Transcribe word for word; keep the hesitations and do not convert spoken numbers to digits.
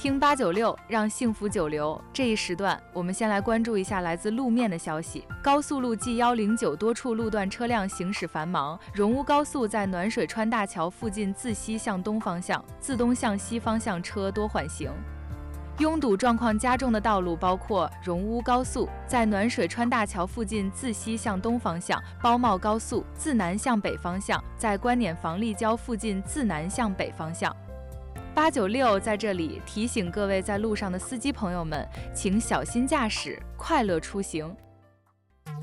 听八九六，让幸福久留。这一时段，我们先来关注一下来自路面的消息。高速路 G 一零九多处路段车辆行驶繁忙，荣乌高速在暖水川大桥附近自西向东方向，自东向西方向车多缓行。拥堵状况加重的道路包括荣乌高速在暖水川大桥附近自西向东方向，包茂高速自南向北方向在观碾房立交附近自南向北方向。八九六在这里提醒各位在路上的司机朋友们，请小心驾驶，快乐出行。